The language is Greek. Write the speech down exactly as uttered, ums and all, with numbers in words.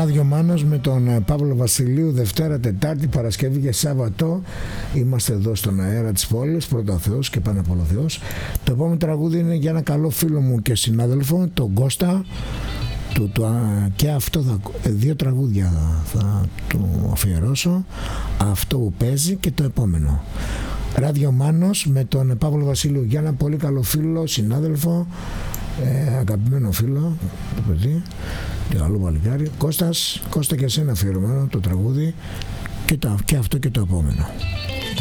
Ράδιο Μάνος με τον Παύλο Βασιλείου, Δευτέρα, Τετάρτη, Παρασκευή και Σάββατο. Είμαστε εδώ στον αέρα της πόλης, πρώτα ο Θεός και πάνω απ' όλο ο Θεός. Το επόμενο τραγούδι είναι για ένα καλό φίλο μου και συνάδελφο, τον Κώστα. Του, του, και αυτό θα, δύο τραγούδια θα του αφιερώσω, αυτό που παίζει και το επόμενο. Ράδιο Μάνος με τον Παύλο Βασιλείου, για ένα πολύ καλό φίλο, συνάδελφο, ε, αγαπημένο φίλο, το παιδί, το καλό παλικάρι. Κώστας, Κώστα, και εσένα αφιερωμένο το τραγούδι και, το, και αυτό και το επόμενο.